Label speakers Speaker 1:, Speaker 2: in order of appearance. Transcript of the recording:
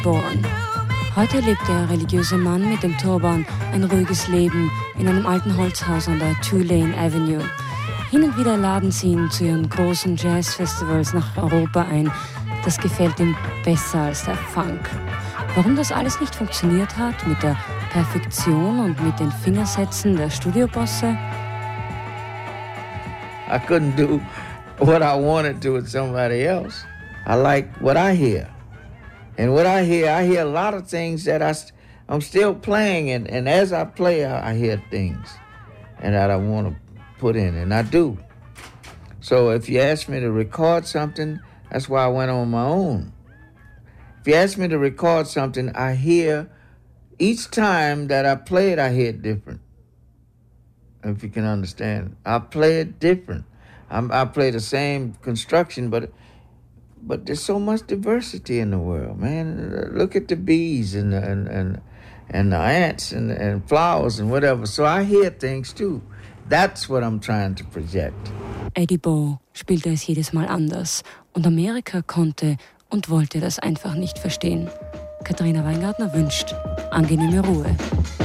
Speaker 1: Bourne. Heute lebt der religiöse Mann mit dem Turban ein ruhiges Leben in einem alten Holzhaus an der Tulane Avenue. Hin und wieder laden sie ihn zu ihren großen Jazzfestivals nach Europa ein. Das gefällt ihm besser als der Funk. Warum das alles nicht funktioniert hat mit der Perfektion und mit den Fingersätzen der Studiobosse?
Speaker 2: I couldn't do what I wanted to with somebody else. I like what I hear. And what I hear a lot of things that I'm still playing, and as I play, I hear things and that I want to put in, and I do. So if you ask me to record something, that's why I went on my own. If you ask me to record something, I hear, each time that I play it, I hear it different. If you can understand. I play it different. I play the same construction, but there's so much diversity in the world, man. Look at the bees and the ants and flowers and whatever. So I hear things too. That's what I'm trying to project.
Speaker 1: Eddie Bo spielte es jedes Mal anders und Amerika konnte und wollte das einfach nicht verstehen. Katharina Weingartner wünscht angenehme Ruhe.